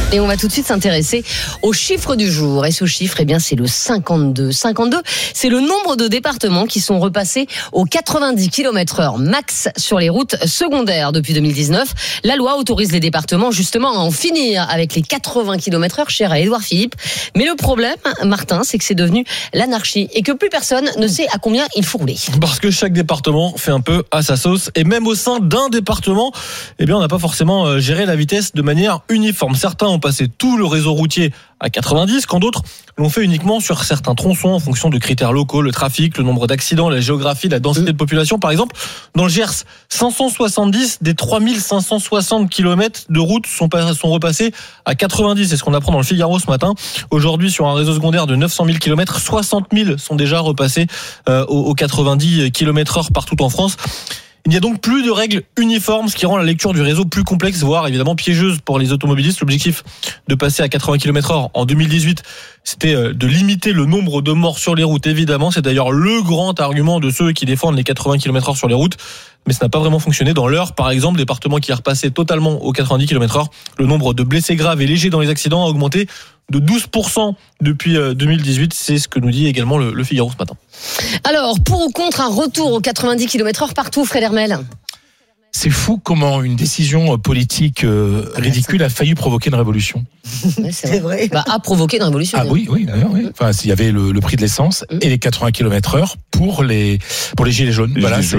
Et on va tout de suite s'intéresser au chiffre du jour. Et ce chiffre, eh bien, c'est le 52. 52, c'est le nombre de départements qui sont repassés aux 90 km/h max sur les routes secondaires depuis 2019. La loi autorise les départements justement à en finir avec les 80 km/h, cher à Édouard Philippe. Mais le problème, Martin, c'est que c'est devenu l'anarchie et que plus personne ne sait à combien il faut rouler. Parce que chaque département fait un peu à sa sauce. Et même au sein d'un département, eh bien, on n'a pas forcément géré la vitesse de manière uniforme. Certains ont passé tout le réseau routier à 90, quand d'autres l'ont fait uniquement sur certains tronçons en fonction de critères locaux, le trafic, le nombre d'accidents, la géographie, la densité de population. Par exemple, dans le Gers, 570 des 3560 km de route sont repassés à 90. C'est ce qu'on apprend dans le Figaro ce matin. Aujourd'hui, sur un réseau secondaire de 900 000 km, 60 000 sont déjà repassés aux 90 km/h partout en France. Il n'y a donc plus de règles uniformes, ce qui rend la lecture du réseau plus complexe, voire évidemment piégeuse pour les automobilistes. L'objectif de passer à 80 km/h en 2018, c'était de limiter le nombre de morts sur les routes, évidemment. C'est d'ailleurs le grand argument de ceux qui défendent les 80 km/h sur les routes. Mais ça n'a pas vraiment fonctionné. Dans l'Eure, par exemple, département qui est repassé totalement aux 90 km/h, le nombre de blessés graves et légers dans les accidents a augmenté de 12% depuis 2018. C'est ce que nous dit également le Figaro ce matin. Alors, pour ou contre un retour aux 90 km/h partout, Fred Hermel? C'est fou comment une décision politique ridicule a failli provoquer une révolution. C'est vrai. A provoqué une révolution. Ah oui, d'ailleurs, oui. Enfin, il y avait le prix de l'essence et les 80 km/h pour les gilets jaunes.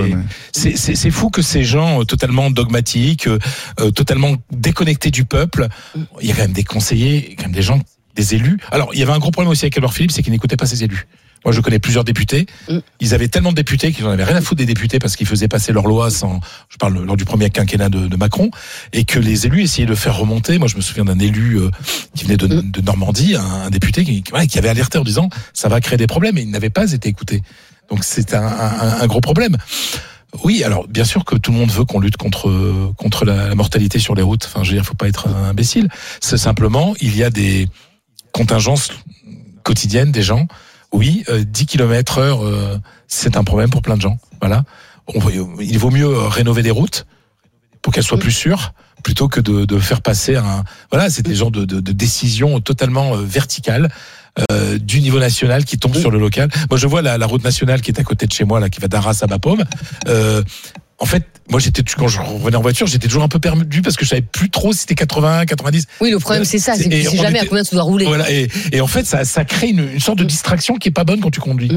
C'est fou que ces gens totalement dogmatiques, totalement déconnectés du peuple, il y a quand même des conseillers, quand même des gens, des élus. Alors, il y avait un gros problème aussi avec Édouard Philippe, c'est qu'il n'écoutait pas ses élus. Moi, je connais plusieurs députés. Ils avaient tellement de députés qu'ils n'en avaient rien à foutre des députés parce qu'ils faisaient passer leurs lois je parle lors du premier quinquennat de Macron, et que les élus essayaient de faire remonter. Moi, je me souviens d'un élu qui venait de Normandie, un député qui avait alerté en disant ça va créer des problèmes, et il n'avait pas été écouté. Donc, c'est un gros problème. Oui, alors bien sûr que tout le monde veut qu'on lutte contre la mortalité sur les routes. Enfin, je veux dire, faut pas être un imbécile. C'est simplement, il y a des contingences quotidiennes des gens. Oui, 10 km/h, c'est un problème pour plein de gens. Voilà. Il vaut mieux rénover des routes pour qu'elles soient plus sûres, plutôt que de faire passer c'est des genres de décisions totalement verticales du niveau national qui tombent sur le local. Moi, je vois la route nationale qui est à côté de chez moi, là, qui va d'Arras à Bapaume. En fait, moi, quand je revenais en voiture, j'étais toujours un peu perdu parce que je savais plus trop si c'était 80, 90. Oui, le problème, c'est ça, c'est que tu sais jamais à combien tu dois rouler. Voilà, et en fait, ça crée une sorte de distraction qui est pas bonne quand tu conduis.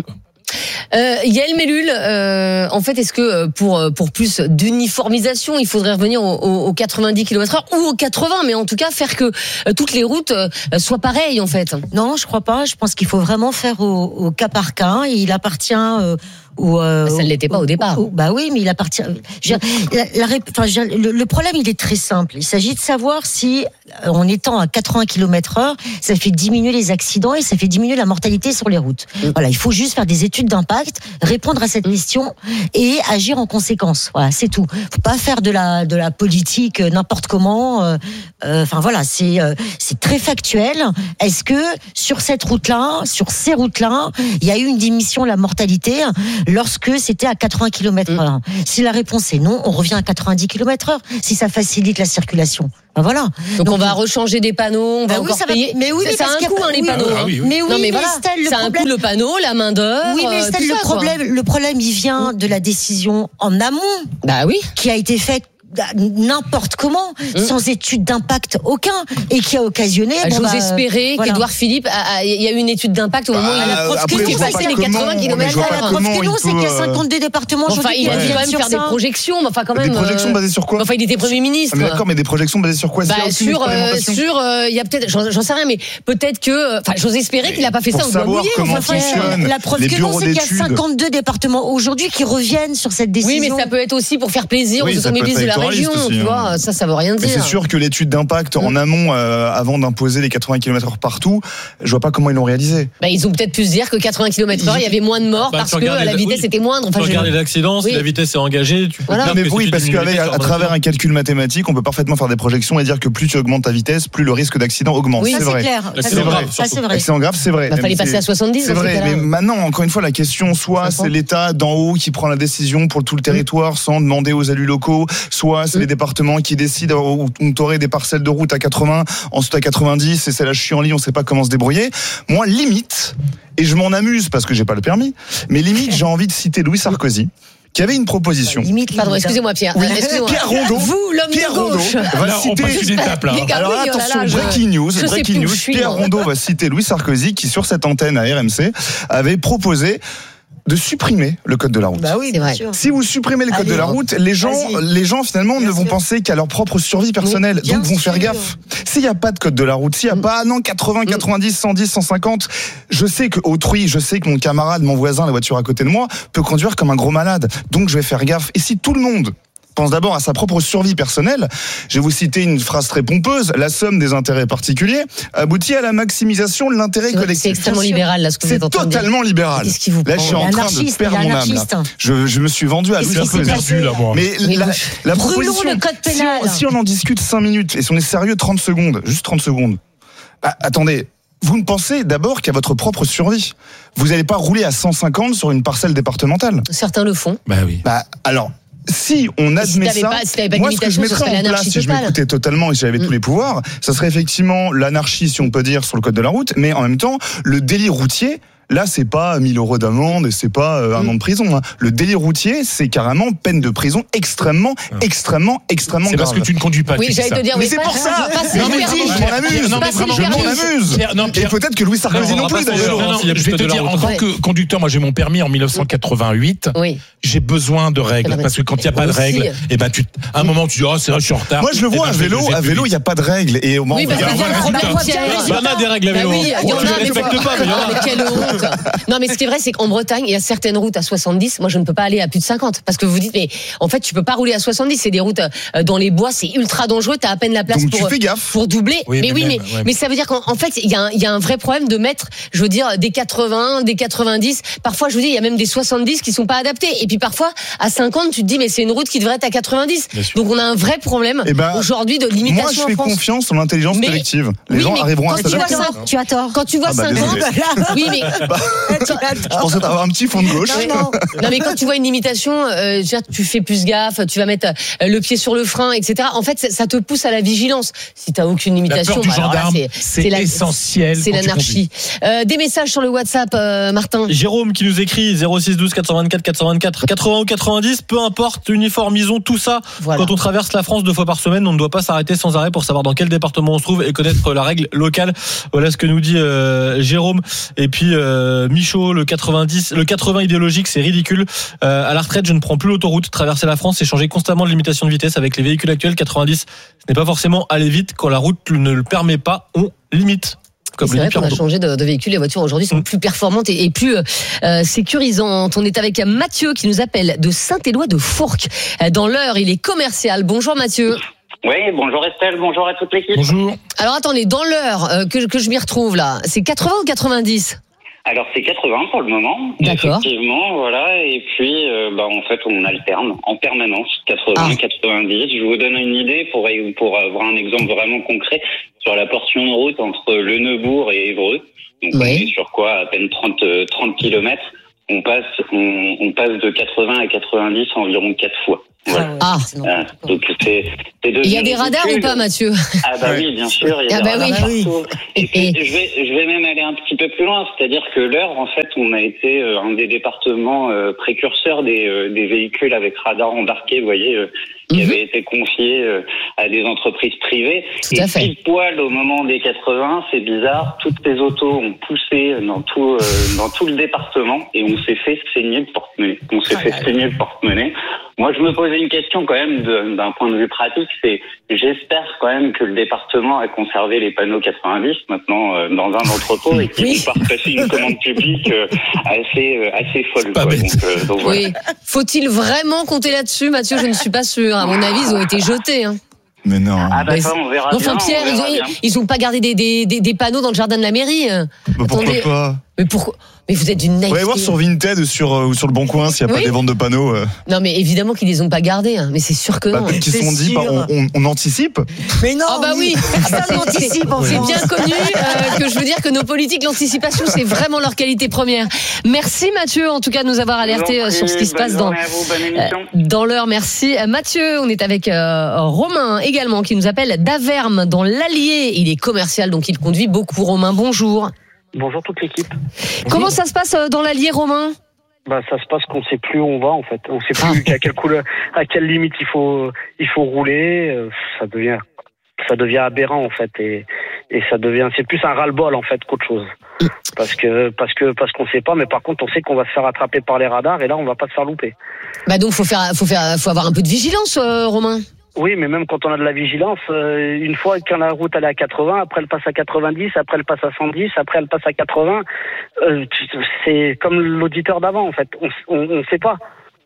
Yael Mellul, en fait, est-ce que pour plus d'uniformisation, il faudrait revenir aux 90 km/h ou aux 80, mais en tout cas faire que toutes les routes soient pareilles, en fait? Non, je crois pas. Je pense qu'il faut vraiment faire au cas par cas. Il appartient ça ne l'était pas au départ. Bah oui, mais il appartient. Le problème, il est très simple. Il s'agit de savoir si, en étant à 80 km/h, ça fait diminuer les accidents et ça fait diminuer la mortalité sur les routes. Voilà, il faut juste faire des études d'impact, répondre à cette question et agir en conséquence. Voilà, c'est tout. Faut pas faire de la politique n'importe comment. C'est très factuel. Est-ce que sur cette route-là, sur ces routes-là, il y a eu une diminution de la mortalité lorsque c'était à 80 km/h? Si la réponse est non, on revient à 90 km/h si ça facilite la circulation. Ben voilà. Donc on va rechanger des panneaux, on va encore payer. Mais oui, ça a un coût, les panneaux. Mais oui, mais voilà, ça a un coût, le panneau, la main d'œuvre. Oui, mais Estelle, le problème, il vient de la décision en amont. Bah oui. Qui a été faite n'importe comment, sans étude d'impact aucun, et qui a occasionné. J'ose espérer qu'Édouard Philippe il y a eu une étude d'impact au moment où il a preuve que c'est passé les 80 km/h. La preuve que non, c'est qu'il y a 52 départements. Enfin, il a dû quand même faire des projections. Enfin, quand même. Des projections basées sur quoi? Enfin, il était Premier ministre. Mais d'accord, mais des projections basées sur quoi? Il y a peut-être, j'en sais rien, mais peut-être que, enfin, j'ose espérer qu'il n'a pas fait ça au doigt mouillé. La preuve que non, c'est qu'il y a 52 départements aujourd'hui qui reviennent sur cette décision. Oui, mais ça peut être aussi pour faire plaisir aux automobilistes de la région, tu vois, ça veut rien dire. Mais c'est sûr que l'étude d'impact en amont, avant d'imposer les 80 km/h partout, je vois pas comment ils l'ont réalisé. Ils ont peut-être pu se dire que 80 km/h, il y avait moins de morts parce que la vitesse était moindre. Enfin, regarder l'accident, si la vitesse est engagée, tu peux dire. Mais oui, parce qu'à travers un calcul mathématique, on peut parfaitement faire des projections et dire que plus tu augmentes ta vitesse, plus le risque d'accident augmente. Oui, c'est vrai. C'est clair. C'est vrai. Accident grave, c'est vrai. Il fallait passer à 70. C'est vrai. Mais maintenant, encore une fois, la question, soit c'est l'État d'en haut qui prend la décision pour tout le territoire sans demander aux élus locaux, soit soit c'est les départements qui décident où tu aurais des parcelles de route à 80, ensuite à 90, et c'est la chienlit, on sait pas comment se débrouiller. Moi, limite, et je m'en amuse parce que j'ai pas le permis, mais limite, j'ai envie de citer Louis Sarkozy, qui avait une proposition. Pardon, excusez-moi Pierre. Oui, Excusez-moi. Pierre Rondeau. Vous, l'homme Pierre de Rondeau gauche. va Là, on passe citer. une étape, là. Alors Oui, oh là attention, là, breaking news. je sais plus où je suis, Pierre moi. Rondeau va citer Louis Sarkozy qui, sur cette antenne à RMC, avait proposé de supprimer le code de la route. Bah oui, C'est bien vrai. sûr. Si vous supprimez le code Allez, de la route, les gens finalement Bien ne vont sûr. penser qu'à leur propre survie personnelle, Bien donc vont faire sûr. gaffe. S'il n'y a pas de code de la route, s'il n'y a pas 80, 90, 110, 150, je sais que mon camarade, mon voisin, la voiture à côté de moi, peut conduire comme un gros malade. Donc je vais faire gaffe. Et si tout le monde pense d'abord à sa propre survie personnelle, je vais vous citer une phrase très pompeuse: la somme des intérêts particuliers aboutit à la maximisation de l'intérêt collectif. C'est extrêmement libéral là ce que vous C'est êtes en train de dire. totalement libéral. Qu'est-ce qui vous Là, prend je suis en train de perdre mon âme. Là. Je me suis vendu à Louis Qu'est-ce qui s'est Sarkozy. passé Perdu, là, moi. Mais Oui, la brûlons proposition, le code pénal. si on en discute 5 minutes et si on est sérieux 30 secondes, juste 30 secondes. Bah, attendez, vous ne pensez d'abord qu'à votre propre survie. Vous n'allez pas rouler à 150 sur une parcelle départementale. Certains le font. Bah oui. Bah alors. Si on admet t'avais ça, pas- si t'avais pas de moi ce que je limitation, ce mettrais serait en place, l'anarchie si je totale. m'écoutais totalement et si j'avais tous les pouvoirs, ça serait effectivement l'anarchie, si on peut dire, sur le code de la route, mais en même temps, le délit routier. Là, c'est pas 1000 € d'amende et c'est pas un an de prison. Hein. Le délit routier, c'est carrément peine de prison extrêmement C'est grave. parce que tu ne conduis pas. Oui, tu dis j'allais ça. te dire. Mais oui, c'est pas- pour ça. pas Non mais Pierre, si, je Pierre, m'en amuse. non, mais pas vraiment, Je m'en Pierre, amuse. Pierre, non, Et Pierre- peut-être que Louis Sarkozy Non, non on va plus pas se d'ailleurs. leurrer. Non, s'il y a je plus vais de te la dire, en route. tant que conducteur, moi j'ai mon permis en 1988. Oui. J'ai besoin de règles Non, mais parce que quand il n'y a pas de aussi. règles, et ben à un moment tu dis oh c'est vrai je suis en retard. Moi je le Eh vois ben, à je vais vélo, plus il n'y a pas de règles et au moment Oui, où parce on que va il y a un voir problème, le résultat. Pierre. Il y en a des règles à Bah vélo. oui, il y en Tu les a, mais respectes pas, mais il y en a. mais quelle honte. Non, mais ce qui est vrai, c'est qu'en Bretagne, il y a certaines routes à 70. Moi, je ne peux pas aller à plus de 50. Parce que vous dites, mais en fait, tu peux pas rouler à 70. C'est des routes dans les bois, c'est ultra dangereux. T'as à peine la place Donc tu pour fais gaffe. doubler. Oui, mais mais oui, même, ouais. mais ça veut dire qu'en fait, il y a un vrai problème de mettre, je veux dire, des 80, des 90. Parfois, je vous dis, il y a même des 70 qui sont pas adaptés. Et puis parfois, à 50, tu te dis, mais c'est une route qui devrait être à 90. Bien sûr. Donc on a un vrai problème Eh ben, aujourd'hui de Moi limitation je en fais France. confiance en l'intelligence Mais- collective. Les oui, gens mais arriveront à quand tu vois s'adapter. ça- Tu as tort. Quand tu vois Ah bah, 50, désolé. oui, mais Je pensais avoir un petit fond de gauche. non, mais quand tu vois une limitation, tu fais plus gaffe, tu vas mettre le pied sur le frein, etc. En fait, ça te pousse à la vigilance. Si t'as aucune La limitation, peur du bah, alors là, gendarme, c'est la- essentiel. C'est quand tu l'anarchie. Des messages sur le WhatsApp, Martin. Jérôme qui nous écrit 06 12 424 424 80 ou 90, peu importe, uniformisons tout ça. Voilà. Quand on traverse la France 2 fois par semaine, on ne doit pas s'arrêter sans arrêt pour savoir dans quel département on se trouve et connaître la règle locale. Voilà ce que nous dit Jérôme. Et puis Michaud, le 80 idéologique, c'est ridicule. À la retraite, je ne prends plus l'autoroute. Traverser la France, c'est changer constamment de limitation de vitesse. Avec les véhicules actuels, 90, ce n'est pas forcément aller vite. Quand la route ne le permet pas, on limite. Comme C'est le vrai dit Pierre qu'on a Rondeau. changé de véhicule. Les voitures aujourd'hui sont plus performantes et plus sécurisantes. On est avec Mathieu qui nous appelle de Saint-Éloi de Fourques. Dans l'heure, il est commercial. Bonjour Mathieu. Oui, bonjour Estelle, bonjour à toute l'équipe. Bonjour. Alors attendez, dans l'heure que je m'y retrouve là, c'est 80 ou 90 ? Alors c'est 80 pour le moment. D'accord. Effectivement, voilà. Et puis, en fait, on alterne en permanence 80, 90. Je vous donne une idée pour avoir un exemple vraiment concret sur la portion de route entre Le Neubourg et Évreux. Donc on est sur quoi, à peine 30 kilomètres. On passe de 80 à 90 environ 4 fois. Voilà. Ah. Donc c'est Il y a des radars ou pas, Mathieu? Ah bah oui, bien sûr, il y a Ah des bah radars oui. partout. Et puis, je vais même aller un petit peu plus loin, c'est-à-dire que l'Eure, en fait, on a été un des départements précurseurs des véhicules avec radar embarqué, vous voyez, qui avait été confié à des entreprises privées. Tout à fait. Pile poil au moment des 80, c'est bizarre, toutes ces autos ont poussé dans tout le département et on s'est fait saigner le porte-monnaie. Moi, je me posais une question quand même d'un point de vue pratique, c'est j'espère quand même que le département a conservé les panneaux 90 maintenant dans un entrepôt et qu'ils vont pas repasser une commande publique assez folle. Pas Quoi. bête. Donc voilà. Oui. Faut-il vraiment compter là-dessus, Mathieu? Je ne suis pas sûr. À mon avis, ils ont été jetés. Hein. Mais non. Ah bah Mais ça, on verra Enfin, bien. Pierre, on verra bien. ils ont pas gardé des panneaux dans le jardin de la mairie. Bah, pourquoi Attendez. pas? Mais pourquoi? Mais vous êtes d'une naïveté. On va voir sur Vinted ou sur le Bon Coin s'il n'y a pas des ventes de panneaux. Non, mais évidemment qu'ils les ont pas gardés. Hein. Mais c'est sûr que non. Qu'ils se sont dit, on anticipe. Mais non. Ah bah oui. Ça, on anticipe. C'est bien connu que je veux dire que nos politiques, l'anticipation, c'est vraiment leur qualité première. Merci Mathieu, en tout cas, de nous avoir alerté sur ce qui se passe dans l'heure. Merci Mathieu. On est avec Romain également qui nous appelle d'Averme dans l'Allier. Il est commercial, donc il conduit beaucoup. Romain, bonjour. Bonjour toute l'équipe. Comment ça se passe dans l'Allier, Romain? Ça se passe qu'on sait plus où on va en fait. On sait plus à quelle limite il faut rouler. Ça devient aberrant en fait et c'est plus un ras-le-bol en fait qu'autre chose. Parce qu'on sait pas, mais par contre on sait qu'on va se faire attraper par les radars et là on va pas se faire louper. Bah donc faut avoir un peu de vigilance, Romain. Oui, mais même quand on a de la vigilance, une fois quand la route elle est à 80, après elle passe à 90, après elle passe à 110, après elle passe à 80, c'est comme l'auditeur d'avant en fait. On sait pas.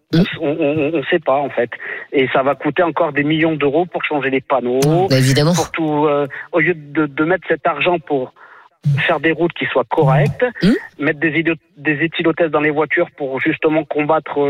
On sait pas en fait. Et ça va coûter encore des millions d'euros pour changer les panneaux. Bah, évidemment. Pour tout, au lieu de mettre cet argent pour faire des routes qui soient correctes, mettre des éthylotestes dans les voitures pour justement combattre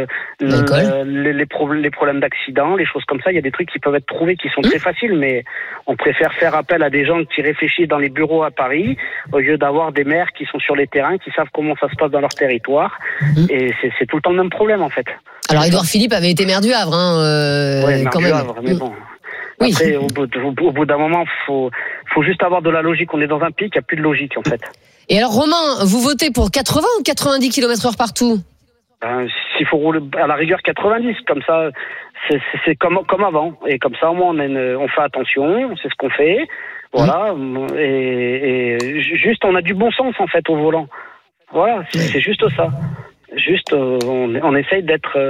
les problèmes d'accident, les choses comme ça. Il y a des trucs qui peuvent être trouvés qui sont très faciles, mais on préfère faire appel à des gens qui réfléchissent dans les bureaux à Paris au lieu d'avoir des maires qui sont sur les terrains, qui savent comment ça se passe dans leur territoire. Et c'est tout le temps le même problème en fait. Alors Édouard Philippe avait été maire du Havre, quand même. Havre, mais bon. Oui. Après, au bout d'un moment, faut juste avoir de la logique. On est dans un pays qui a plus de logique, en fait. Et alors, Romain, vous votez pour 80 ou 90 km/h partout? S'il faut rouler à la rigueur 90, comme ça, c'est comme avant. Et comme ça, au moins, on fait attention, c'est ce qu'on fait. Voilà. Et juste, on a du bon sens, en fait, au volant. Voilà, c'est juste ça. Juste, on essaye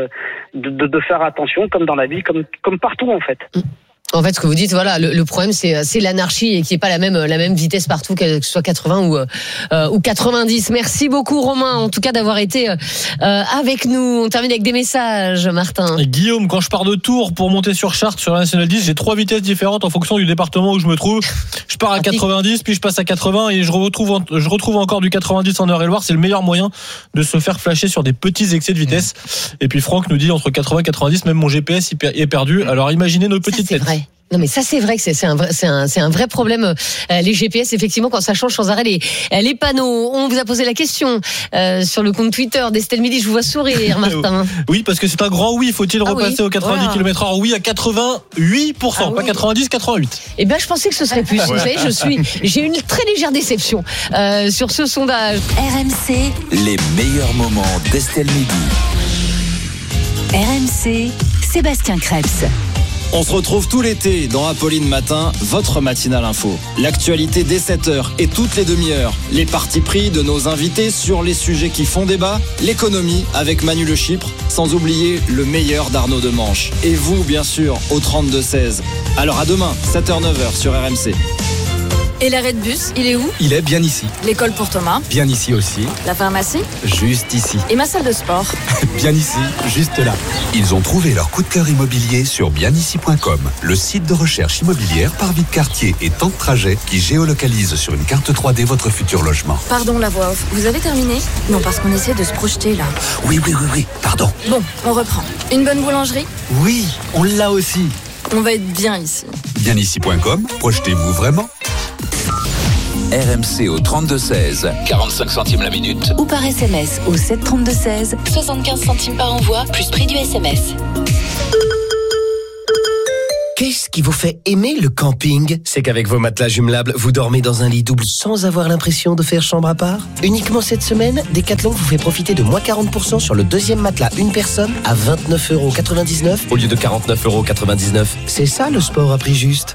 de faire attention, comme dans la vie, comme partout, en fait. En fait, ce que vous dites, voilà, le problème, c'est l'anarchie et qu'il n'y ait pas la même vitesse partout, que ce soit 80 ou 90. Merci beaucoup, Romain, en tout cas, d'avoir été avec nous. On termine avec des messages, Martin. Et Guillaume, quand je pars de Tours pour monter sur Chartres, sur la Nationale 10, j'ai 3 vitesses différentes en fonction du département où je me trouve. Je pars à 90, puis je passe à 80 et je retrouve encore du 90 en Eure-et-Loire. C'est le meilleur moyen de se faire flasher sur des petits excès de vitesse. Et puis Franck nous dit entre 80 et 90, même mon GPS est perdu. Alors imaginez nos petites têtes. Non mais ça c'est vrai que c'est un vrai problème, les GPS effectivement quand ça change sans arrêt les panneaux. On vous a posé la question sur le compte Twitter d'Estelle Midi, je vous vois sourire, Martin. Oui, parce que c'est un grand oui, faut-il repasser au 90 km/h? Oui, à 88%, pas 90, 88. Eh ben je pensais que ce serait plus. Vous savez, j'ai une très légère déception sur ce sondage. RMC, les meilleurs moments d'Estelle Midi. RMC, Sébastien Krebs. On se retrouve tout l'été dans Apolline Matin, votre matinale info. L'actualité dès 7h et toutes les demi-heures. Les partis pris de nos invités sur les sujets qui font débat. L'économie avec Manu Le Chypre, sans oublier le meilleur d'Arnaud Demanche. Et vous, bien sûr, au 32-16. Alors à demain, 7h-9h sur RMC. Et l'arrêt de bus, il est où? Il est bien ici. L'école pour Thomas? Bien ici aussi. La pharmacie? Juste ici. Et ma salle de sport? Bien ici, juste là. Ils ont trouvé leur coup de cœur immobilier sur bienici.com, le site de recherche immobilière par vie de quartier et temps de trajet qui géolocalise sur une carte 3D votre futur logement. Pardon, la voix off. Vous avez terminé? Non, parce qu'on essaie de se projeter là. Oui, pardon. Bon, on reprend. Une bonne boulangerie? Oui, on l'a aussi. On va être bien ici. Bienici.com, projetez-vous vraiment? RMC au 32-16, 45 centimes la minute. Ou par SMS au 732-16, 75 centimes par envoi, plus prix du SMS. Qu'est-ce qui vous fait aimer le camping? C'est qu'avec vos matelas jumelables, vous dormez dans un lit double sans avoir l'impression de faire chambre à part. Uniquement cette semaine, Decathlon vous fait profiter de moins 40% sur le deuxième matelas une personne à 29,99€ au lieu de 49,99€. C'est ça le sport à prix juste.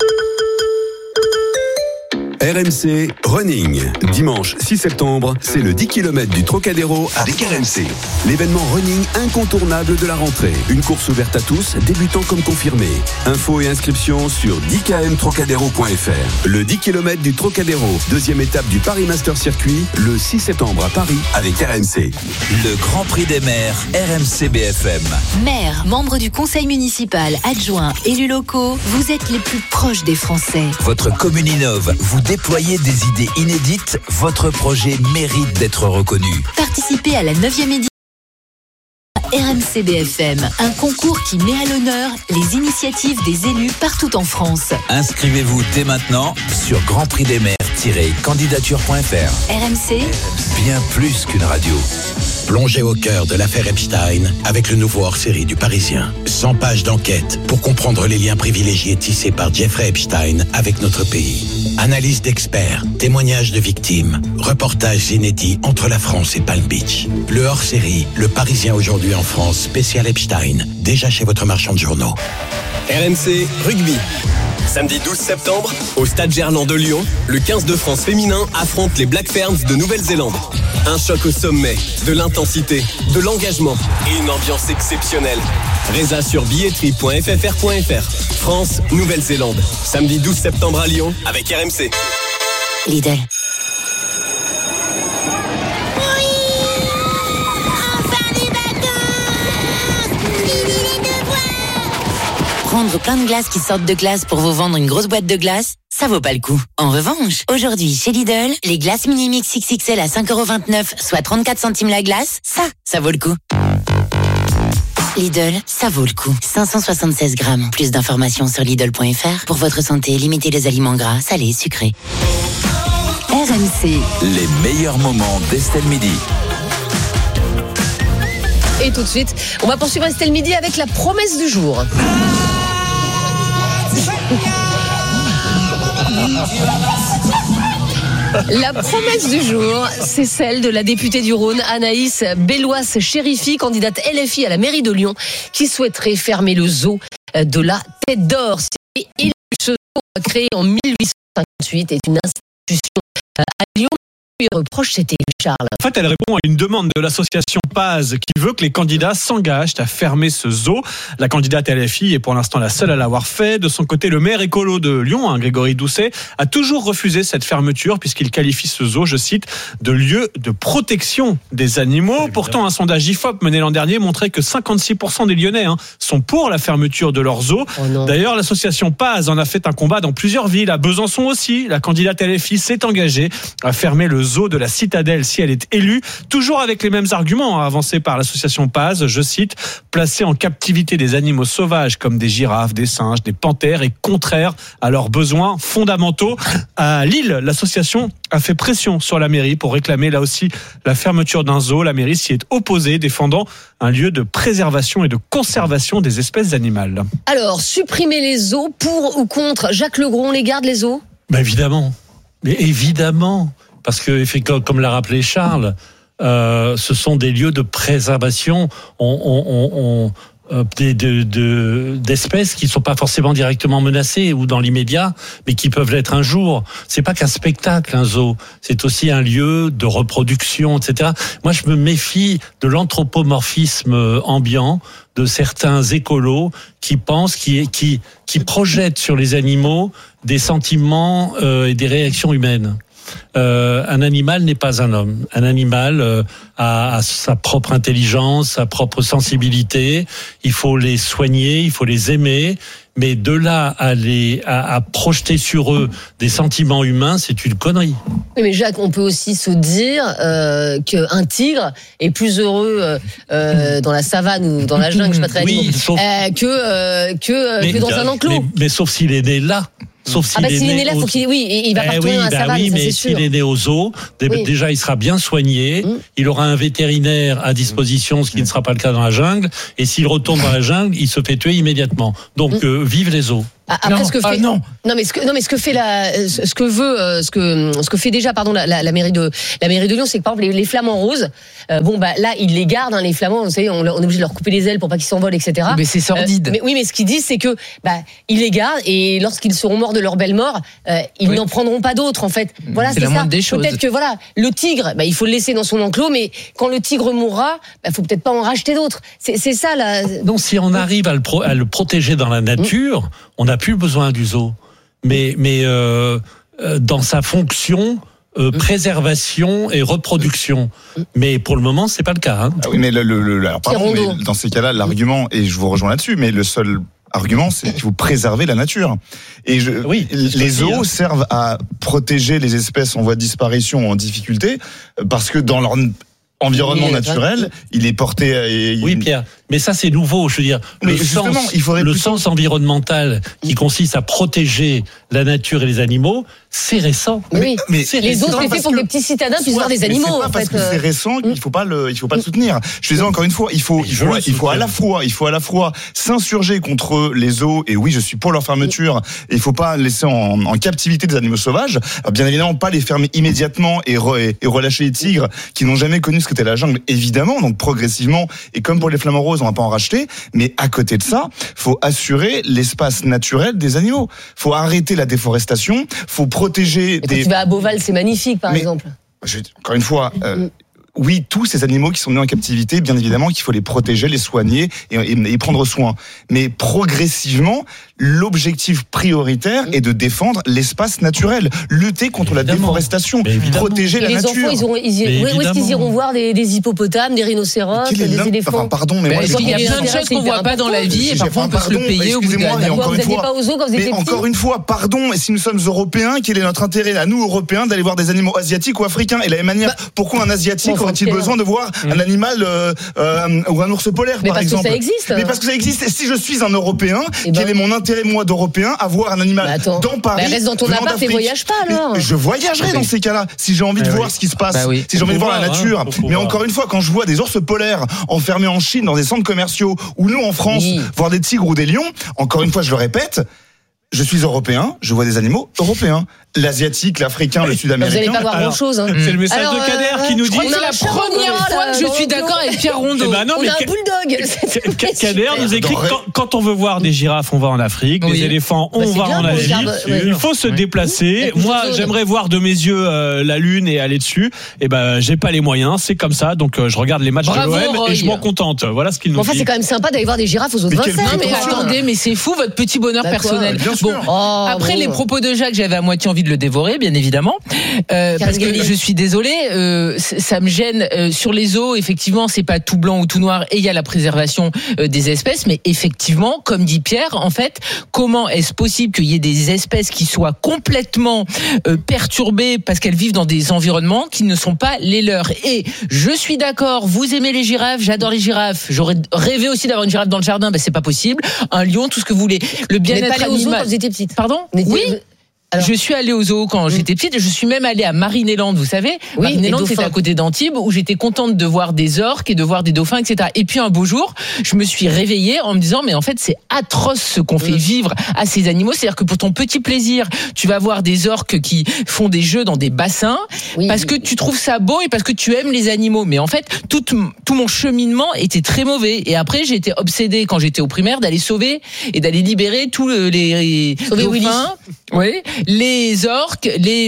RMC Running. Dimanche 6 septembre, c'est le 10 km du Trocadéro avec RMC. L'événement running incontournable de la rentrée. Une course ouverte à tous, débutant comme confirmé. Infos et inscriptions sur 10kmtrocadéro.fr. Le 10 km du Trocadéro, deuxième étape du Paris Master Circuit, le 6 septembre à Paris avec RMC. Le Grand Prix des maires, RMC BFM. Maire, membre du conseil municipal, adjoint, élus locaux, vous êtes les plus proches des Français. Votre commune innove, vous déployez des idées inédites, votre projet mérite d'être reconnu. Participez à la 9e édition RMC BFM, un concours qui met à l'honneur les initiatives des élus partout en France. Inscrivez-vous dès maintenant sur grandprixdesmaires-candidature.fr. RMC, bien plus qu'une radio. Plongez au cœur de l'affaire Epstein avec le nouveau hors-série du Parisien. 100 pages d'enquête pour comprendre les liens privilégiés tissés par Jeffrey Epstein avec notre pays. Analyse d'experts, témoignages de victimes, reportages inédits entre la France et Palm Beach. Le hors-série, Le Parisien aujourd'hui en France, spécial Epstein, déjà chez votre marchand de journaux. RMC Rugby. Samedi 12 septembre, au Stade Gerland de Lyon, le 15 de France féminin affronte les Black Ferns de Nouvelle-Zélande. Un choc au sommet, de l'intensité, de l'engagement et une ambiance exceptionnelle. Résa sur billetterie.ffr.fr. France, Nouvelle-Zélande. Samedi 12 septembre à Lyon avec RMC. Lidl. Prendre plein de glaces qui sortent de glace pour vous vendre une grosse boîte de glace, ça vaut pas le coup. En revanche, aujourd'hui chez Lidl, les glaces mini-mix XXL à 5,29€, soit 34 centimes la glace, ça vaut le coup. Lidl, ça vaut le coup. 576 grammes. Plus d'informations sur Lidl.fr. Pour votre santé, limitez les aliments gras, salés, sucrés. RMC. Les meilleurs moments d'Estelle Midi. Et tout de suite, on va poursuivre Estelle Midi avec la promesse du jour. La promesse du jour, c'est celle de la députée du Rhône, Anaïs Belloise-Chérifi, candidate LFI à la mairie de Lyon, qui souhaiterait fermer le zoo de la Tête d'Or. Et ce zoo, créé en 1858, est une institution à Lyon. Reproche, c'était Charles. En fait, elle répond à une demande de l'association Paz qui veut que les candidats s'engagent à fermer ce zoo. La candidate LFI est pour l'instant la seule à l'avoir fait. De son côté, le maire écolo de Lyon, Grégory Doucet, a toujours refusé cette fermeture puisqu'il qualifie ce zoo, je cite, de lieu de protection des animaux. Pourtant, un sondage IFOP mené l'an dernier montrait que 56% des Lyonnais sont pour la fermeture de leur zoo. D'ailleurs, l'association Paz en a fait un combat dans plusieurs villes. À Besançon aussi, la candidate LFI s'est engagée à fermer le zoo de la Citadelle si elle est élue, toujours avec les mêmes arguments avancés par l'association Paz, je cite, placer en captivité des animaux sauvages comme des girafes, des singes, des panthères est contraire à leurs besoins fondamentaux. À Lille, l'association a fait pression sur la mairie pour réclamer là aussi la fermeture d'un zoo. La mairie s'y est opposée, défendant un lieu de préservation et de conservation des espèces animales. Alors, supprimer les zoos, pour ou contre? Jacques Legros, on les garde les zoos? Évidemment. Mais évidemment. Parce que, comme l'a rappelé Charles, ce sont des lieux de préservation d'espèces qui ne sont pas forcément directement menacées ou dans l'immédiat, mais qui peuvent l'être un jour. C'est pas qu'un spectacle, un zoo. C'est aussi un lieu de reproduction, etc. Moi, je me méfie de l'anthropomorphisme ambiant de certains écolos qui pensent, qui projettent sur les animaux des sentiments et des réactions humaines. Un animal n'est pas un homme. Un animal a sa propre intelligence, sa propre sensibilité. Il faut les soigner, il faut les aimer. Mais de là à projeter sur eux des sentiments humains, c'est une connerie. Oui, mais Jacques, on peut aussi se dire qu'un tigre est plus heureux dans la savane ou dans la jungle, je sais pas très bien, que dans un enclos. Mais sauf s'il est né là. Sauf s'il est né là, il va pas retourner dans la savane, ça, mais c'est sûr. s'il est né au zoo, déjà il sera bien soigné, il aura un vétérinaire à disposition, ce qui ne sera pas le cas dans la jungle, et s'il retourne dans la jungle, il se fait tuer immédiatement. Donc vive les zoos. Après, ce que fait déjà la mairie de Lyon, c'est que par exemple les flamants roses, là ils les gardent, les flamands, vous savez, on est obligé de leur couper les ailes pour pas qu'ils s'envolent, etc. Mais c'est sordide. Mais ce qu'ils disent, c'est que ils les gardent et lorsqu'ils seront morts de leur belle mort, ils n'en prendront pas d'autres en fait. Voilà, c'est la ça. moindre des choses. Peut-être que le tigre, il faut le laisser dans son enclos, mais quand le tigre mourra, faut peut-être pas en racheter d'autres. C'est ça là. Donc si on arrive à le protéger dans la nature, on n'a plus besoin du zoo. Mais dans sa fonction préservation et reproduction. Mais pour le moment, c'est pas le cas. Ah oui, mais alors, pardon, mais dans ces cas-là, l'argument, et je vous rejoins là-dessus, mais le seul argument, c'est qu'il faut préserver la nature. Et les zoos servent à protéger les espèces en voie de disparition ou en difficulté, parce que dans leur environnement naturel, il est porté. Oui, Pierre, mais ça c'est nouveau. Je veux dire, le sens environnemental qui consiste à protéger la nature et les animaux, c'est récent. Mais les zoos, c'est fait pour que les petits citadins puissent voir des animaux. C'est pas parce que c'est récent qu'il faut pas le soutenir. Je te disais encore une fois, il faut à la fois s'insurger contre les zoos. Et oui, je suis pour leur fermeture. Et il faut pas laisser en captivité des animaux sauvages. Alors, bien évidemment, pas les fermer immédiatement et relâcher les tigres qui n'ont jamais connu ce qu'était la jungle, évidemment. Donc progressivement, et comme pour les flamants roses, on va pas en racheter. Mais à côté de ça, faut assurer l'espace naturel des animaux. Faut arrêter la déforestation. Faut protéger quand tu vas à Beauval, c'est magnifique, par exemple. Encore une fois, oui, tous ces animaux qui sont nés en captivité, bien évidemment qu'il faut les protéger, les soigner et prendre soin. Mais progressivement, l'objectif prioritaire est de défendre l'espace naturel, lutter contre la déforestation, protéger la nature. Les enfants, où est-ce qu'ils iront voir des hippopotames, des rhinocéros, des éléphants? Pardon, mais moi, il y a plein de choses qu'on voit pas dans la vie et parfois on peut se le payer au bout de l'année. Vous n'alliez pas aux zoos quand vous étiez petit? Encore une fois, pardon, et si nous sommes européens, quel est notre intérêt à nous Européens d'aller voir des animaux asiatiques ou africains? Et de la même manière, pourquoi un asiatique aurait-il besoin de voir un animal ou un ours polaire, par exemple? Mais parce que ça existe. Mais parce que ça existe. Et si je suis un Européen, quel est mon intérêt, moi, d'Européen, à voir un animal dans Paris? Reste dans ton appart et voyage pas, alors. Je voyagerai dans ces cas-là, si j'ai envie de voir ce qui se passe, si j'ai envie de voir la nature. Mais encore une fois, quand je vois des ours polaires enfermés en Chine dans des centres commerciaux, ou nous, en France, voir des tigres ou des lions, encore une fois, je le répète, je suis européen, je vois des animaux européens. L'asiatique, l'africain, le sud-américain. Vous n'allez pas voir grand-chose. C'est le message de Kader qui nous dit. C'est la première fois que je suis d'accord avec Pierre Rondeau. On a un bulldog. Kader nous écrit quand on veut voir des girafes, on va en Afrique. Des éléphants, on va en Asie. Il faut se déplacer. Moi, j'aimerais voir de mes yeux la lune et aller dessus. Et j'ai pas les moyens. C'est comme ça. Donc, je regarde les matchs de l'OM et je m'en contente. Voilà ce qu'il nous dit. Enfin, c'est quand même sympa d'aller voir des girafes aux autres Vincennes. Non, mais attendez, mais c'est fou votre petit bonheur personnel. Bon, après les propos de Jacques, j'avais à moitié envie de le dévorer, bien évidemment, parce que je suis désolée, ça me gêne. Sur les zoos, effectivement, c'est pas tout blanc ou tout noir, et il y a la préservation des espèces, mais effectivement, comme dit Pierre, en fait, comment est-ce possible qu'il y ait des espèces qui soient complètement perturbées parce qu'elles vivent dans des environnements qui ne sont pas les leurs? Et je suis d'accord, vous aimez les girafes, j'adore les girafes, j'aurais rêvé aussi d'avoir une girafe dans le jardin, c'est pas possible, un lion, tout ce que vous voulez. Le bien-être animal. Quand vous étiez petite. Pardon? Oui. Alors, je suis allée au zoo quand j'étais petite. Je suis même allée à Marineland, vous savez. Marineland, c'était à côté d'Antibes, où j'étais contente de voir des orques et de voir des dauphins, etc. Et puis un beau jour, je me suis réveillée en me disant, mais en fait, c'est atroce ce qu'on fait vivre à ces animaux. C'est-à-dire que pour ton petit plaisir, tu vas voir des orques qui font des jeux dans des bassins parce que tu trouves ça beau et parce que tu aimes les animaux. Mais en fait, tout mon cheminement était très mauvais. Et après, j'ai été obsédée quand j'étais au primaire d'aller sauver et d'aller libérer tous les dauphins. Oui. Les orques,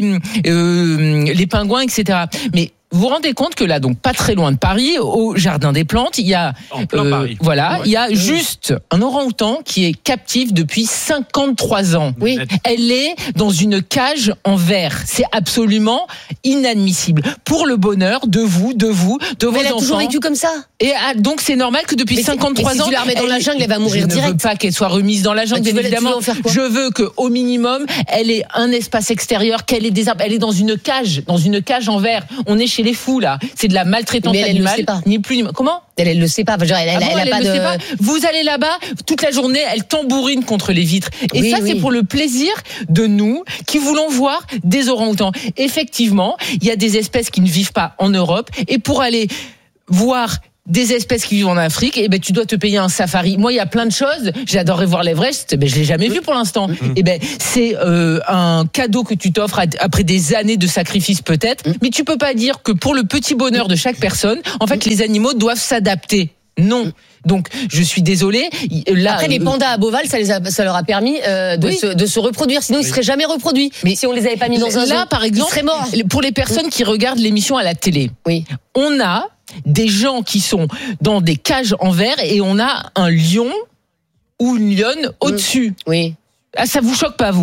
les pingouins, etc. Mais vous vous rendez compte que là, donc pas très loin de Paris, au Jardin des Plantes, il y a il y a juste un orang-outan qui est captif depuis 53 ans. Oui. Elle est dans une cage en verre. C'est absolument inadmissible. Pour le bonheur de vos enfants. Elle a toujours vécu comme ça. Et donc c'est normal que depuis 53 ans, si tu la remets dans la jungle, elle va mourir direct. Je ne veux pas qu'elle soit remise dans la jungle, bien évidemment. Je veux que au minimum, elle ait un espace extérieur, qu'elle ait des arbres. Elle est dans une cage en verre. On est chez les fous là, c'est de la maltraitance animale, ni plus ni moins. Comment? Elle le sait pas. Genre, elle a pas de. Vous allez là-bas toute la journée, elle tambourine contre les vitres. Et c'est pour le plaisir de nous qui voulons voir des orang-outans. Effectivement, il y a des espèces qui ne vivent pas en Europe, et pour aller voir des espèces qui vivent en Afrique, et tu dois te payer un safari. Moi, il y a plein de choses. J'adorerais voir l'Everest, je l'ai jamais vu pour l'instant. C'est un cadeau que tu t'offres après des années de sacrifice peut-être. Mais tu peux pas dire que pour le petit bonheur de chaque personne, en fait, les animaux doivent s'adapter. Non. Donc, je suis désolée. Là, après, les pandas à Beauval, ça leur a permis de se reproduire. Sinon, ils seraient jamais reproduits. Mais si on les avait pas mis dans un zoo, là, par exemple, ils seraient morts. Pour les personnes qui regardent l'émission à la télé, on a des gens qui sont dans des cages en verre et on a un lion ou une lionne au-dessus. Oui. Ah, ça vous choque pas, vous?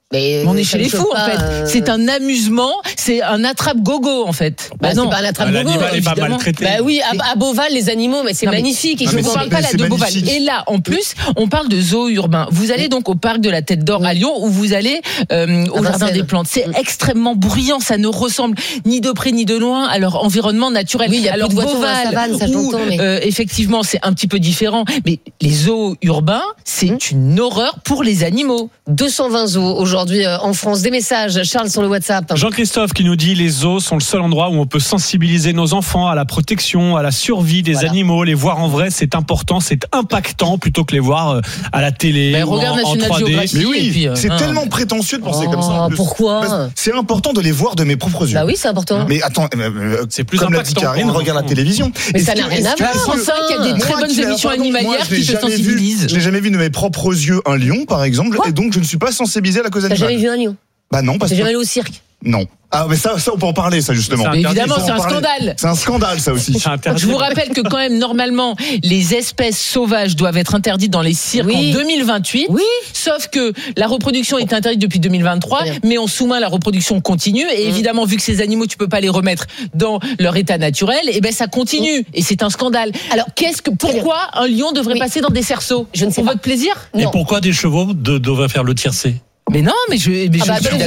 Mais on est chez les fous en fait. C'est un amusement, c'est un attrape-gogo en fait. Bah non, c'est pas un attrape-gogo. L'animal est pas maltraité. Bah oui, à Beauval les animaux, mais c'est magnifique. Je ne parle pas là de Beauval. Et là, en plus, on parle de zoo urbain. Vous allez donc au parc de la Tête d'Or à Lyon, ou vous allez au jardin des plantes. C'est extrêmement bruyant. Ça ne ressemble ni de près ni de loin à leur environnement naturel. Oui, il y a plus de voitures dans la savane, ça j'entends. Effectivement, c'est un petit peu différent. Mais les zoos urbains, c'est une horreur pour les animaux. 220 zoos aujourd'hui en France. Des messages, Charles, sur le WhatsApp. Jean-Christophe qui nous dit: les zoos sont le seul endroit où on peut sensibiliser nos enfants à la protection, à la survie des animaux. Les voir en vrai, c'est important, c'est impactant plutôt que les voir à la télé ou en 3D. Mais oui, c'est tellement prétentieux de penser comme ça. Pourquoi ? C'est important de les voir de mes propres yeux. Bah oui, c'est important. Mais attends, c'est plus comme l'a dit Karine, regarde la télévision. Mais ça n'a rien à voir. C'est ça qu'il y a des très bonnes émissions animalières qui te sensibilisent. Je n'ai jamais vu de mes propres yeux un lion, par exemple, et donc je ne suis pas sensibilisé à la cause animale. T'as jamais vu un lion ? Bah non, parce que. T'es jamais allé au cirque ? Non. Ah, mais ça, on peut en parler, ça, justement. Mais évidemment, c'est un scandale. C'est un scandale, ça aussi. Je vous rappelle que quand même, normalement, les espèces sauvages doivent être interdites dans les cirques en 2028. Oui. Sauf que la reproduction est interdite depuis 2023, mais on soumet la reproduction continue. Et évidemment, vu que ces animaux, tu peux pas les remettre dans leur état naturel, et ben ça continue. Et c'est un scandale. Alors, pourquoi un lion devrait passer dans des cerceaux ? Je ne sais pas. Pour votre plaisir ? Et pourquoi des chevaux devraient faire le tiercé ? Mais non, mais je suis d'accord avec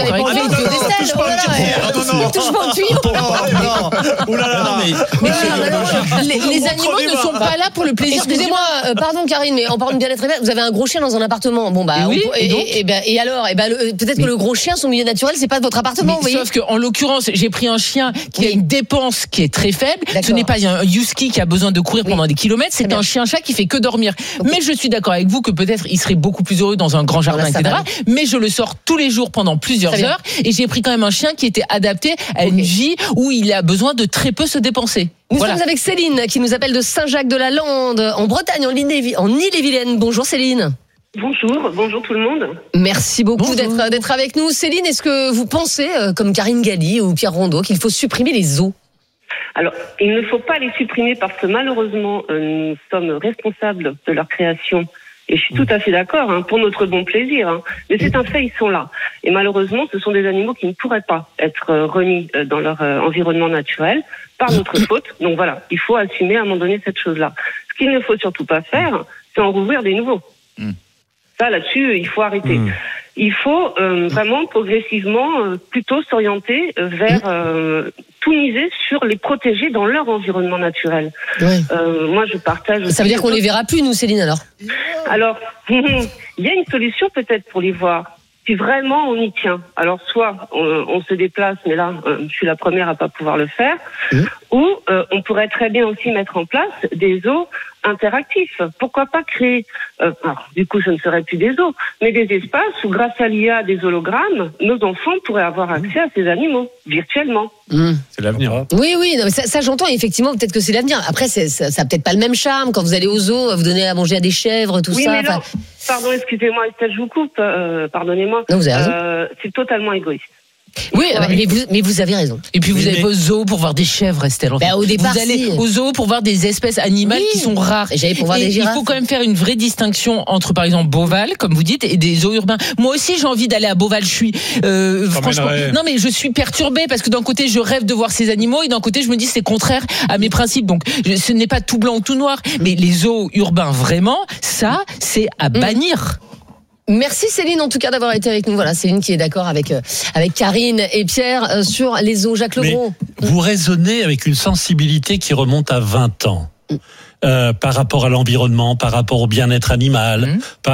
touche pas au tuyau. Les animaux ne sont pas là pour le plaisir. Excusez-moi, pardon Karine, mais en parlant de bien-être, vous avez un gros chien dans un appartement. Bon bah, et alors, peut-être que le gros chien, son milieu naturel, c'est pas votre appartement. Vous voyez. Sauf que en l'occurrence, j'ai pris un chien qui a une dépense qui est très faible. Ce n'est pas un husky qui a besoin de courir pendant des kilomètres. C'est un chien-chat qui fait que dormir. Mais je suis d'accord avec vous que peut-être il serait beaucoup plus heureux dans un grand jardin, etc. Mais je le sors tous les jours pendant plusieurs heures, et j'ai pris quand même un chien qui était adapté à une vie où il a besoin de très peu se dépenser. Nous sommes avec Céline qui nous appelle de Saint-Jacques-de-la-Lande en Bretagne, en Ille-et-Vilaine. Bonjour Céline. Bonjour tout le monde. Merci beaucoup d'être avec nous. Céline, est-ce que vous pensez, comme Karine Galli ou Pierre Rondeau, qu'il faut supprimer les zoos ? Alors, il ne faut pas les supprimer parce que malheureusement, nous sommes responsables de leur création. Et je suis tout à fait d'accord, pour notre bon plaisir. Mais c'est un fait, ils sont là. Et malheureusement, ce sont des animaux qui ne pourraient pas être remis dans leur environnement naturel par notre faute. Donc voilà, il faut assumer à un moment donné cette chose-là. Ce qu'il ne faut surtout pas faire, c'est en rouvrir des nouveaux. Ça, là-dessus, il faut arrêter. Il faut vraiment progressivement plutôt s'orienter vers tout miser sur les protéger dans leur environnement naturel. Moi, je partage. Ça veut dire qu'on les verra plus, nous, Céline, alors ? Alors, il y a une solution peut-être pour les voir. Si vraiment on y tient. Alors, soit on se déplace, mais là, je suis la première à pas pouvoir le faire, ou on pourrait très bien aussi mettre en place des zoos interactifs. Pourquoi pas créer, alors, du coup, ce ne serait plus des zoos, mais des espaces où, grâce à l'IA, des hologrammes, nos enfants pourraient avoir accès à ces animaux, virtuellement. C'est l'avenir. Oui, non, mais ça j'entends, effectivement, peut-être que c'est l'avenir. Après, ça a peut-être pas le même charme quand vous allez au zoo, vous donnez à manger à des chèvres, tout ça. Mais là, pardon, excusez-moi, Estelle, je vous coupe, pardonnez-moi. Non, vous avez raison. C'est totalement égoïste. Oui, mais vous avez raison. Et puis vous allez au zoo pour voir des chèvres, Estelle. Au départ, vous allez au zoo pour voir des espèces animales qui sont rares. Et j'allais pour voir des girafes. Il faut quand même faire une vraie distinction entre, par exemple, Beauval, comme vous dites, et des zoos urbains. Moi aussi, j'ai envie d'aller à Beauval. Je suis franchement, non mais je suis perturbée parce que d'un côté, je rêve de voir ces animaux et d'un côté, je me dis c'est contraire à mes principes. Donc, ce n'est pas tout blanc ou tout noir, mais les zoos urbains, vraiment, ça, c'est à bannir. Merci Céline en tout cas d'avoir été avec nous. Voilà, Céline qui est d'accord avec Karine et Pierre sur les zoos. Jacques Legros. Vous raisonnez avec une sensibilité qui remonte à 20 ans par rapport à l'environnement, par rapport au bien-être animal.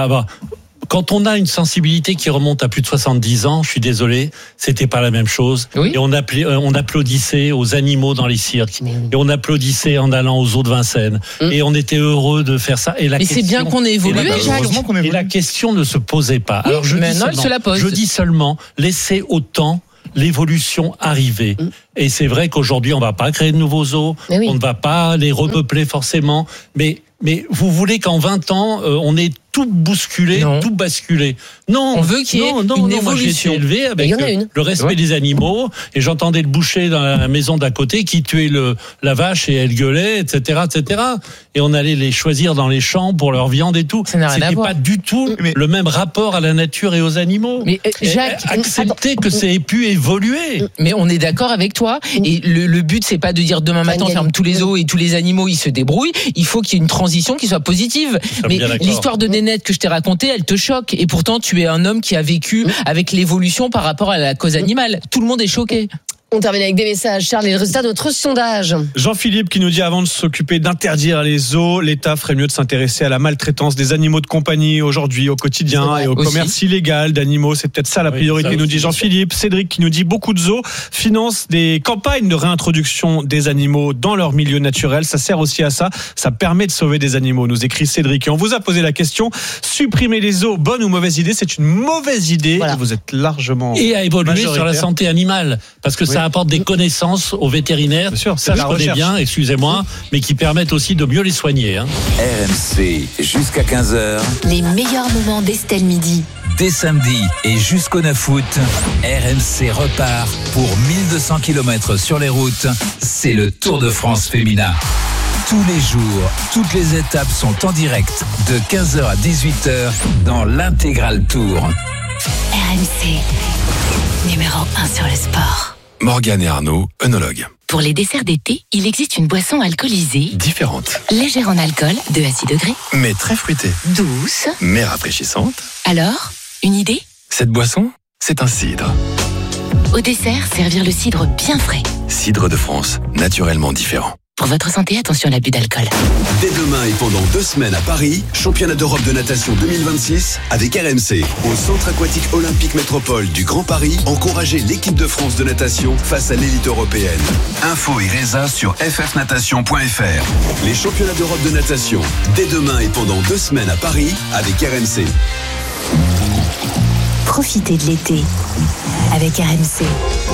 Quand on a une sensibilité qui remonte à plus de 70 ans, je suis désolé, c'était pas la même chose. Et on applaudissait aux animaux dans les cirques. Et on applaudissait en allant aux eaux de Vincennes. Et on était heureux de faire ça. Et c'est bien qu'on ait évolué, Jacques. Et la question ne se posait pas. Alors je dis seulement, laissez au temps l'évolution arriver. Et c'est vrai qu'aujourd'hui, on va pas créer de nouveaux zoos, on ne va pas les repeupler forcément, mais vous voulez qu'en 20 ans, on ait tout bousculé, tout basculé. Non, on veut qu'il y ait une évolution. Moi, j'ai été élevé avec le respect des animaux, et j'entendais le boucher dans la maison d'à côté qui tuait la vache et elle gueulait, etc., etc. et on allait les choisir dans les champs pour leur viande et tout. Ça n'a rien à C'était voir. pas du tout le même rapport à la nature et aux animaux. Mais Jacques, accepter que ça ait pu évoluer. Mais on est d'accord avec toi. Et le but, c'est pas de dire demain matin on ferme tous les zoos et tous les animaux ils se débrouillent. Il faut qu'il y ait une transition qui soit positive. Mais l'histoire de Nénette que je t'ai racontée, elle te choque. Et pourtant, tu es un homme qui a vécu avec l'évolution par rapport à la cause animale. Tout le monde est choqué. On termine avec des messages. Charles, les résultats de notre sondage. Jean-Philippe qui nous dit avant de s'occuper d'interdire les zoos, l'État ferait mieux de s'intéresser à la maltraitance des animaux de compagnie aujourd'hui, au quotidien et au commerce illégal d'animaux. C'est peut-être ça la priorité, nous dit Jean-Philippe. Cédric qui nous dit beaucoup de zoos financent des campagnes de réintroduction des animaux dans leur milieu naturel. Ça sert aussi à ça. Ça permet de sauver des animaux, nous écrit Cédric. Et on vous a posé la question, supprimer les zoos, bonne ou mauvaise idée? C'est une mauvaise idée. Voilà. Vous êtes largement et à évoluer sur la santé animale. Parce que ça apporte des connaissances aux vétérinaires, ça je connais bien, excusez-moi, mais qui permettent aussi de mieux les soigner. RMC, jusqu'à 15h. Les meilleurs moments d'Estelle Midi. Dès samedi et jusqu'au 9 août, RMC repart pour 1200 km sur les routes. C'est le Tour de France féminin. Tous les jours, toutes les étapes sont en direct de 15h à 18h dans l'intégral Tour. RMC, numéro 1 sur le sport. Morgane et Arnaud, œnologues. Pour les desserts d'été, il existe une boisson alcoolisée. Différente. Légère en alcool, de à 6 degrés. Mais très fruitée. Douce. Mais rafraîchissante. Alors, une idée? Cette boisson, c'est un cidre. Au dessert, servir le cidre bien frais. Cidre de France, naturellement différent. Pour votre santé, attention à l'abus d'alcool. Dès demain et pendant 2 semaines à Paris, championnat d'Europe de natation 2026 avec RMC. Au Centre aquatique olympique métropole du Grand Paris, encouragez l'équipe de France de natation face à l'élite européenne. Info et résa sur ffnatation.fr. Les championnats d'Europe de natation, dès demain et pendant 2 semaines à Paris avec RMC. Profitez de l'été avec RMC.